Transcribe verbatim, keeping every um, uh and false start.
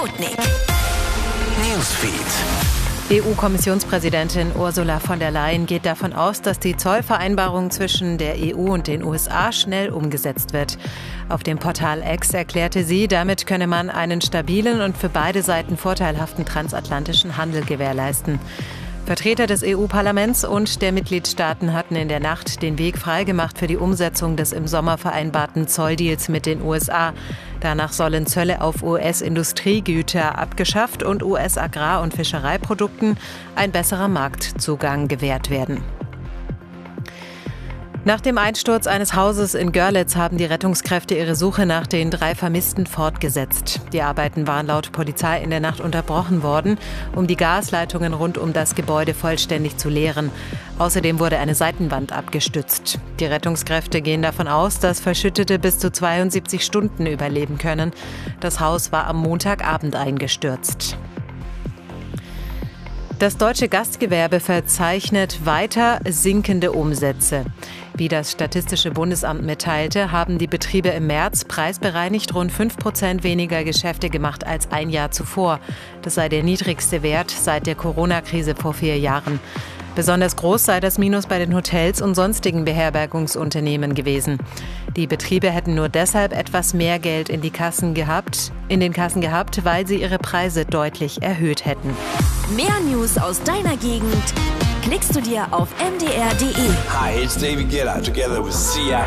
Sputnik Newsfeed. E U-Kommissionspräsidentin Ursula von der Leyen geht davon aus, dass die Zollvereinbarung zwischen der E U und den U S A schnell umgesetzt wird. Auf dem Portal X erklärte sie, damit könne man einen stabilen und für beide Seiten vorteilhaften transatlantischen Handel gewährleisten. Vertreter des E U-Parlaments und der Mitgliedstaaten hatten in der Nacht den Weg freigemacht für die Umsetzung des im Sommer vereinbarten Zolldeals mit den U S A. Danach sollen Zölle auf U S-Industriegüter abgeschafft und U S-Agrar- und Fischereiprodukten ein besserer Marktzugang gewährt werden. Nach dem Einsturz eines Hauses in Görlitz haben die Rettungskräfte ihre Suche nach den drei Vermissten fortgesetzt. Die Arbeiten waren laut Polizei in der Nacht unterbrochen worden, um die Gasleitungen rund um das Gebäude vollständig zu leeren. Außerdem wurde eine Seitenwand abgestützt. Die Rettungskräfte gehen davon aus, dass Verschüttete bis zu zweiundsiebzig Stunden überleben können. Das Haus war am Montagabend eingestürzt. Das deutsche Gastgewerbe verzeichnet weiter sinkende Umsätze. Wie das Statistische Bundesamt mitteilte, haben die Betriebe im März preisbereinigt rund fünf Prozent weniger Geschäfte gemacht als ein Jahr zuvor. Das sei der niedrigste Wert seit der Corona-Krise vor vier Jahren. Besonders groß sei das Minus bei den Hotels und sonstigen Beherbergungsunternehmen gewesen. Die Betriebe hätten nur deshalb etwas mehr Geld in die Kassen gehabt, in den Kassen gehabt, weil sie ihre Preise deutlich erhöht hätten. Mehr News aus deiner Gegend klickst du dir auf m d r punkt d e. Hi, it's David Guetta together with C I